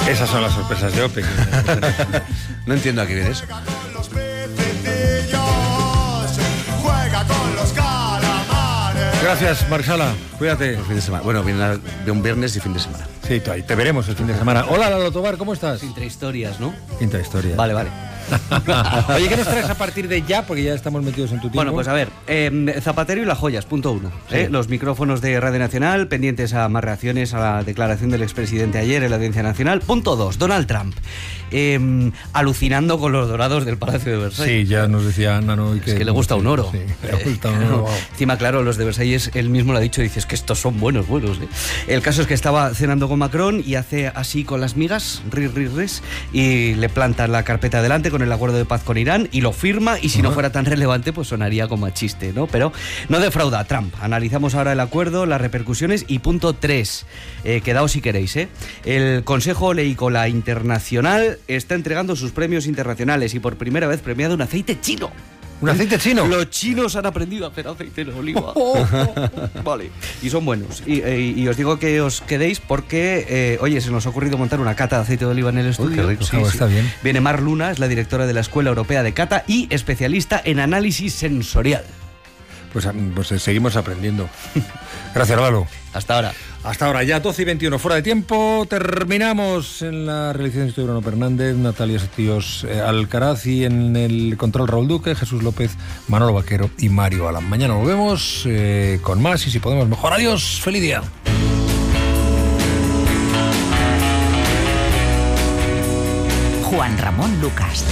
Esas son las sorpresas de OPE. No entiendo a qué viene eso. Gracias, Marsala. Cuídate. El fin de semana. Bueno, viene de un viernes y fin de semana. Sí, te veremos el fin de semana. Hola, Lalo Tobar, ¿cómo estás? Intrahistorias, ¿no? Intrahistorias. Vale. Oye, ¿qué nos traes a partir de ya? Porque ya estamos metidos en tu tiempo. Bueno, pues a ver, Zapatero y las joyas, punto 1. Sí. Los micrófonos de Radio Nacional, pendientes a más reacciones a la declaración del expresidente ayer en la Audiencia Nacional. Punto 2, Donald Trump, alucinando con los dorados del Palacio de Versalles. Sí, ya nos decía Nano. Es que le gusta un oro. Sí, le gusta un oro. Wow. Encima, claro, los de Versalles, él mismo lo ha dicho, dices que estos son buenos. El caso es que estaba cenando con Macron y hace así con las migas, ris, y le planta la carpeta delante con el acuerdo de paz con Irán y lo firma, y si no fuera tan relevante, pues sonaría como a chiste, ¿no? Pero no defrauda a Trump. Analizamos ahora el acuerdo, las repercusiones y punto 3. Quedaos si queréis, ¿eh? El Consejo Oleícola Internacional está entregando sus premios internacionales y por primera vez premiado un aceite chino. ¿Un aceite chino? Los chinos han aprendido a hacer aceite de oliva. Vale. Y son buenos. Y os digo que os quedéis porque, oye, se nos ha ocurrido montar una cata de aceite de oliva en el estudio. Qué rico. Sí. Está bien. Viene Mar Luna, es la directora de la Escuela Europea de Cata y especialista en análisis sensorial. Pues seguimos aprendiendo. Gracias, Lalo. Hasta ahora. Hasta ahora, ya 12:21, fuera de tiempo. Terminamos en la realización de Bruno Fernández, Natalia Setíos Alcaraz, y en el control Raúl Duque, Jesús López, Manolo Vaquero y Mario Alán. Mañana volvemos con más y si podemos mejor. Adiós, feliz día. Juan Ramón Lucas.